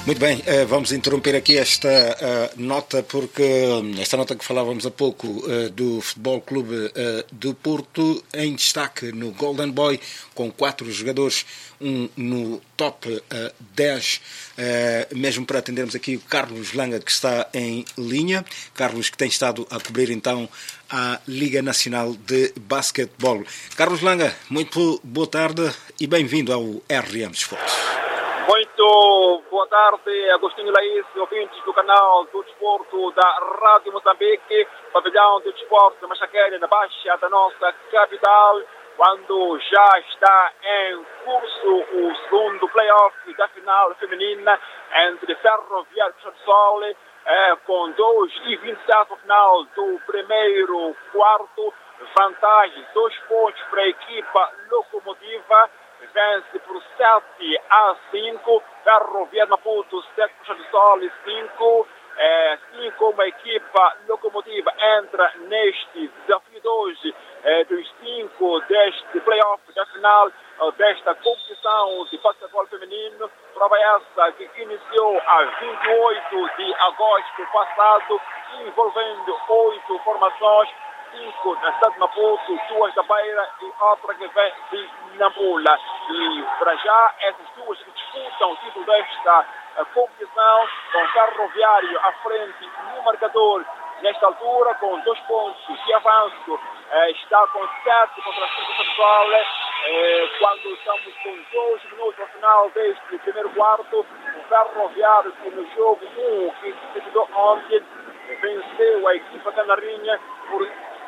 Muito bem, vamos interromper aqui esta nota, porque esta nota que falávamos há pouco do Futebol Clube do Porto, em destaque no Golden Boy, com 4 jogadores, um no top 10, mesmo para atendermos aqui o Carlos Langa, que está em linha. Carlos, que tem estado a cobrir então a Liga Nacional de Basquetebol. Carlos Langa, muito boa tarde e bem-vindo ao RM Desportos. Muito boa tarde, Agostinho Laís, ouvintes do canal do Desporto da Rádio Moçambique, pavilhão do Desporto, Machaqueira, na Baixa da nossa capital, quando já está em curso o segundo play-off da final feminina entre Ferroviário e Puxa do Sol, com 2:27 no final do primeiro quarto, vantagem 2 pontos para a equipa locomotiva, vence por 7-5, Ferroviário Maputo 7, Puxa do Sol 5, assim como a equipa locomotiva entra neste desafio de hoje, dos 5 deste play-off da final desta competição de basquetebol feminino, prova essa que iniciou a 28 de agosto passado, envolvendo 8 formações, 5 na cidade de Maputo, 2 da Beira e outra que vem de Nampula. E para já, essas duas que disputam o título desta competição, com o Ferroviário à frente no marcador, nesta altura, com 2 pontos de avanço, está com 7 contra 5 pessoal, quando estamos com 2 minutos ao final deste primeiro quarto, o Ferroviário, que no jogo 1 que se decidiu ontem, venceu a equipa canarinha por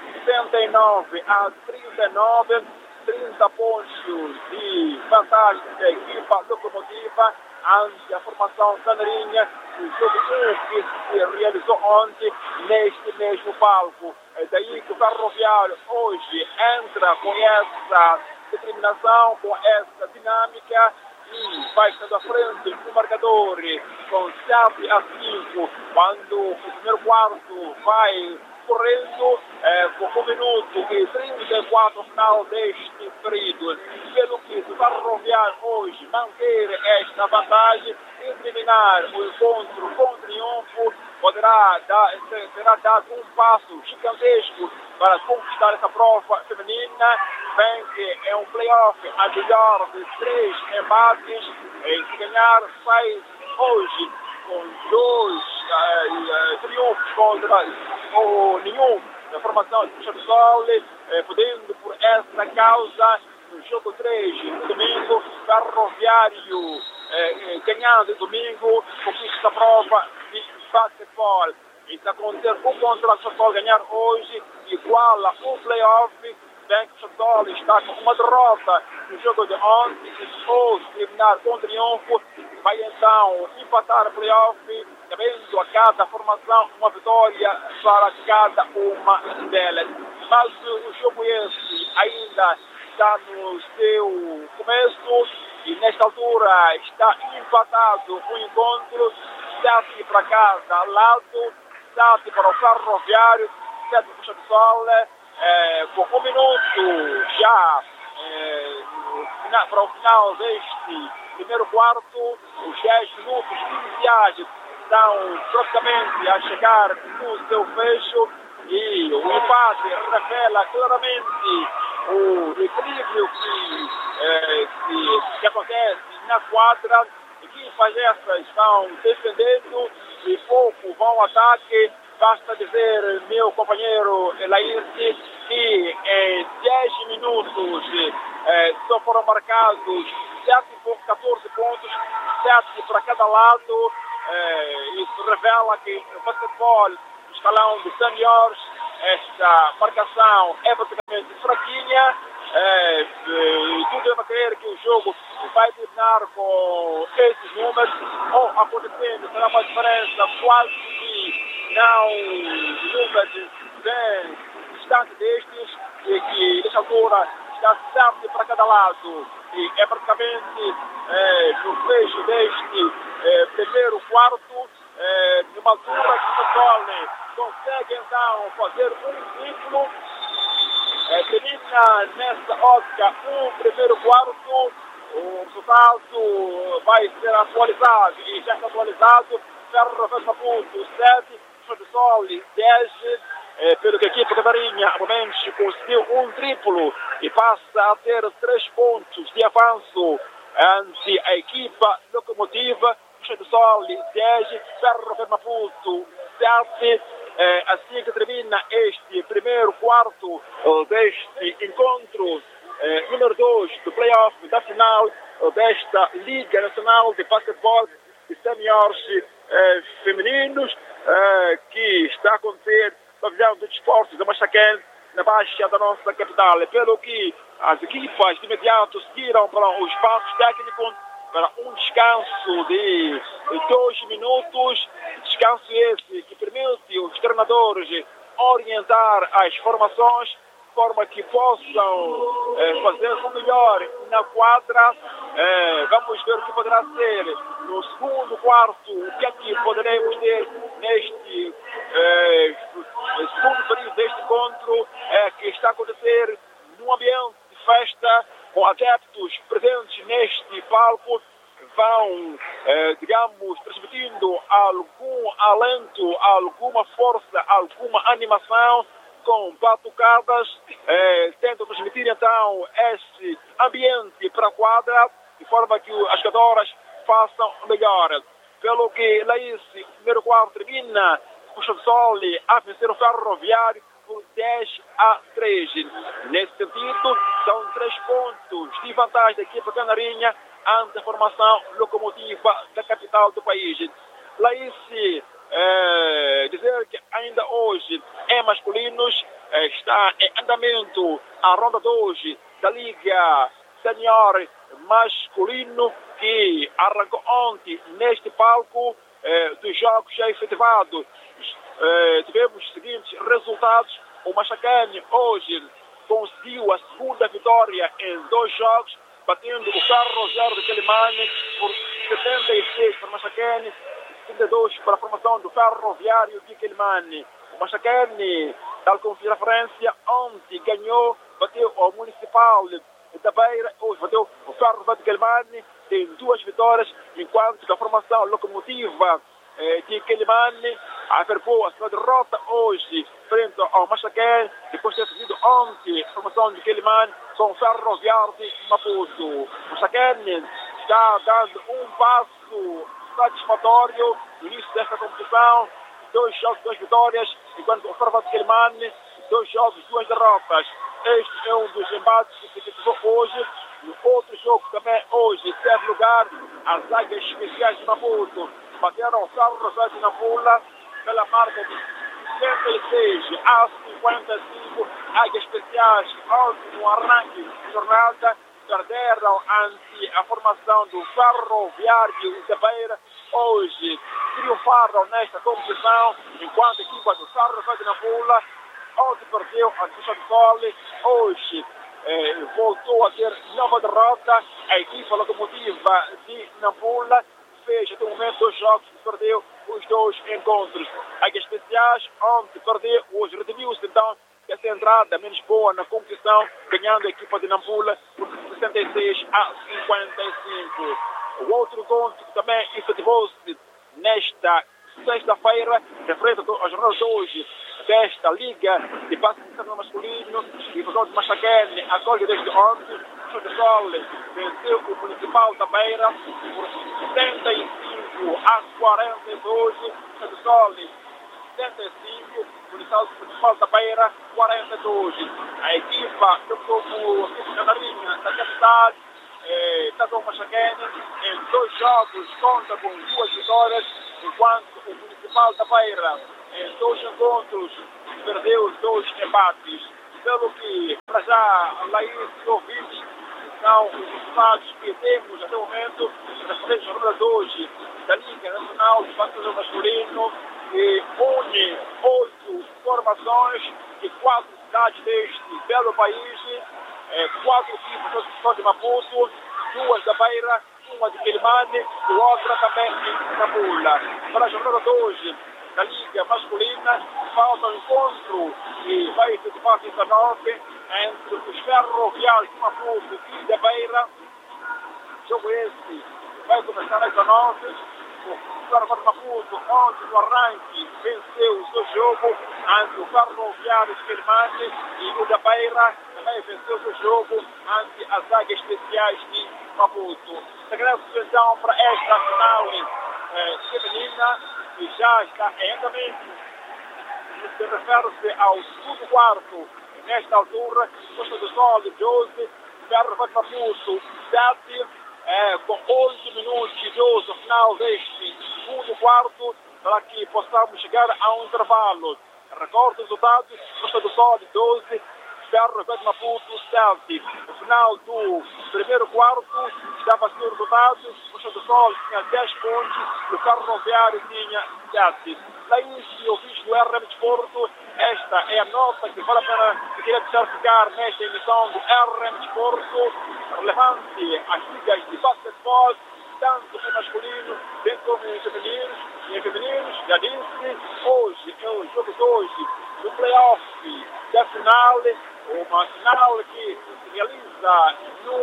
69-39, 30 pontos de vantagem da equipa locomotiva ante a formação canarinha, no jogo 1 que se realizou ontem neste mesmo palco. É daí que o Ferroviário hoje entra com essa determinação, com essa dinâmica, e vai estando à frente do marcador com 7-5, quando o primeiro quarto vai correndo com 1 minuto e 34 ao final deste período. Pelo que o Ferroviário hoje manter esta vantagem e terminar o encontro com triunfo, terá dado um passo gigantesco para conquistar essa prova feminina, bem que é um play-off a melhor de 3 embates, e se ganhar 6 hoje, com 2 triunfos contra nenhum da formação de Puxa do Sol, podendo por essa causa, no jogo 3, no domingo, Ferroviário ganhando domingo, conquista a prova de basquetebol. E se acontecer o contra o Puxa do Sol ganhar hoje, iguala o play-off, bem que o Puxa do Sol está com uma derrota no jogo de ontem, ou se terminar com triunfo, vai então empatar o play-off, cabendo a cada formação uma vitória para cada uma delas. Mas o jogo esse ainda está no seu começo e nesta altura está empatado o encontro, 7 para cada lado, 7 para o Ferroviário, 7 para o Puxa do Sol, com 1 minuto já para o final deste primeiro quarto, os 10 minutos iniciais estão praticamente a chegar no seu fecho e o empate revela claramente o equilíbrio que acontece na quadra. Equipas essas estão defendendo e pouco vão ao ataque. Basta dizer, meu companheiro Laís, que em 10 minutos só foram marcados 14 pontos, 7 para cada lado. Isso revela que no basquetebol, no escalão de seniors, esta marcação é praticamente fraquinha. E tudo leva a crer que o jogo vai terminar com esses números, ou acontecendo, será uma diferença quase que não de números bem distantes destes, e que nesta altura está 7 para cada lado. E é praticamente no fecho deste primeiro quarto, numa altura que o Sol consegue então fazer um ciclo, termina nessa ótica um primeiro quarto O resultado vai ser atualizado e já está atualizado. Ferroviário de Maputo 7, Funchal de Sol 10. Pelo que a equipa canarinha, a momentos, conseguiu um triplo e passa a ter 3 pontos de avanço ante a equipa locomotiva. Funchal de Sol 10, Ferroviário de Maputo 7. Assim que termina este primeiro quarto deste encontro número 2 do playoff da final desta Liga Nacional de Basquetebol de Seniores Femininos, que está a acontecer no pavilhão dos esportes da Machaquém, na baixa da nossa capital. Pelo que as equipas de imediato seguiram para os bancos técnicos para um descanso de 2 minutos, descanso esse que permite os treinadores orientar as formações de forma que possam fazer o melhor na quadra. Vamos ver o que poderá ser no segundo quarto, o que é que poderemos ter neste segundo período deste encontro, que está a acontecer num ambiente de festa, com adeptos presentes neste palco, vão, digamos, transmitindo algum alento, alguma força, alguma animação, com batucadas, tentam transmitir então esse ambiente para a quadra, de forma que as jogadoras façam o melhor. Pelo que Laís, o primeiro quarto termina, Funchal de Sol a vencer o Ferroviário por 10-3. Nesse sentido, são 3 pontos de vantagem da equipa canarinha ante a formação locomotiva da capital do país. Laís, dizer que ainda hoje em masculinos está em andamento a ronda 2 da Liga Senior Masculino, que arrancou ontem neste palco dos jogos já efetivados. Tivemos os seguintes resultados. O Machaquém hoje conseguiu a segunda vitória em 2 jogos, batendo o Ferroviário de Quelimane por 76 para o Machaquém, 72 para a formação do Ferroviário de Quelimane. O Machaquém, tal como fiz referência, ontem ganhou, bateu ao Municipal da Beira, hoje bateu o Ferroviário de Quelimane, tem 2 vitórias, enquanto que a formação locomotiva de Quelimane avergou a sua derrota hoje frente ao Machaquém, depois de ter sido ontem a formação de Quelimane com o Ferroviário de Maputo. O Machaquém está dando um passo satisfatório no início desta competição, 2 jogos, 2 vitórias, enquanto o Ferroviário de Quelimane, 2 jogos, 2 derrotas. Este é um dos embates que se efetuou hoje. No outro jogo também hoje teve lugar as Águias Especiais de Maputo. Bateram o Ferroviário de Nampula pela marca de 76-55. Águias Especiais, ontem no arranque de jornada, perderam ante a formação do Ferroviário da Beira. Hoje triunfaram nesta competição, enquanto a equipa do Ferroviário de Nampula ontem perdeu a Funchal de Sol. Hoje voltou a ter nova derrota. A equipa locomotiva de Nampula fez até o momento 2 jogos e perdeu os 2 encontros. Águias Especiais ontem perdeu, hoje redimiu-se então essa entrada menos boa na competição, ganhando a equipa de Nampula por 66-55. O outro encontro que também efetivou-se nesta sexta-feira, referente à jornada de hoje desta Liga de Basquetebol Masculino, e o de Machaquém acolhe desde ontem. O Funchal de Sol venceu o Municipal da Beira por 75-42. O Funchal de Sol 75, o Municipal da Beira 42. A equipa do povo canarinha da capital está com o Machaquém em 2 jogos, conta com 2 vitórias, enquanto o Municipal da Beira em 2 encontros perdeu os 2 embates. Pelo que, para já, Laís e ouvintes, são os resultados que temos até o momento na jornada de hoje da Liga Nacional de Basquetebol Masculino, que une 8 formações de 4 cidades deste belo país, 4 equipes de Maputo, 2 da Beira, 1 de Quelimane e outra também em Nampula. Para a jornada de hoje da Liga Masculina, falta um encontro que vai efetuar-se esta noite entre os Ferroviários de Maputo e da Beira, jogo esse vai começar às 19. O Ferroviário Maputo, ontem no arranque, venceu o seu jogo ante o Ferroviário de Quelimane, e o da Beira também venceu o seu jogo ante as Águias Especiais de Maputo. Regresso então para esta final feminina, que já está em andamento. Se refere-se ao segundo quarto, nesta altura, Costa do Sol 12, Ferroviário Maputo 7, com 8 minutos e 12 ao final deste segundo quarto, para que possamos chegar a um intervalo. Recordo os resultados: Costa do Sol 12, Ferroviário Maputo 7. No final do primeiro quarto, estava assim o resultado: Costa do Sol tinha 10 pontos, o Ferroviário tinha 7. Daí, se eu fiz do RM Desporto, esta é a nota que vale a pena, que queria deixar ficar nesta emissão do RM Desporto, relevante às ligas de basquetebol, tanto em masculino, bem como em femininos. E em femininos, já disse, hoje é o jogo 2 do playoff da final, uma final que se realiza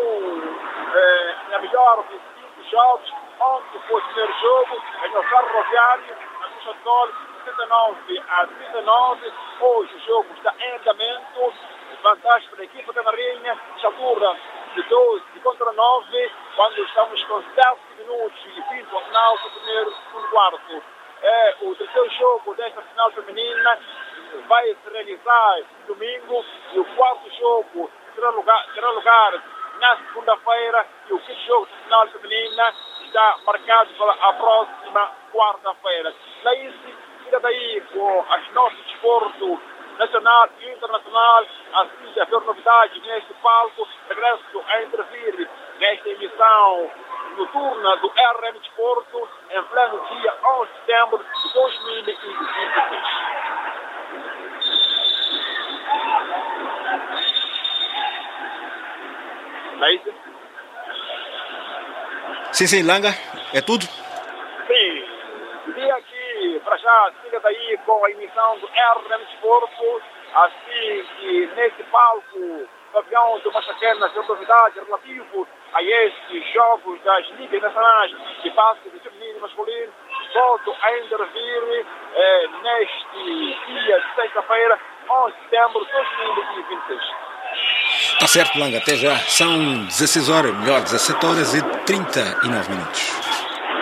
na melhor de 5 jogos. Ontem foi o primeiro jogo, ganhou o Ferroviário, a Costa do Sol, 79-39. Hoje o jogo está em andamento, vantagem para a equipa canarinha, nesta altura de 12 contra 9, quando estamos com 7 minutos e 20 ao final do primeiro quarto. O terceiro jogo desta final feminina vai se realizar domingo, e o quarto jogo terá lugar na segunda-feira, e o quinto jogo da final feminina está marcado para a próxima quarta-feira. Daí fica daí com as notas de desporto nacional e internacional, assim de haver novidades neste palco. Regresso a intervir nesta emissão noturna do RM Desporto, em pleno dia 11 de setembro de 2026. Leite? Sim, Langa, é tudo? Sim, diria que para já siga daí com a emissão do RM Desporto, assim que nesse palco campeão do Machaquena tem novidade relativo a estes jogos das ligas nacionais de basquete feminino e masculino. Volto a intervir neste dia de sexta-feira, 11 de setembro de 2026. Tá certo, Langa, até já. São 16 horas, melhor, 17 horas e 39 minutos.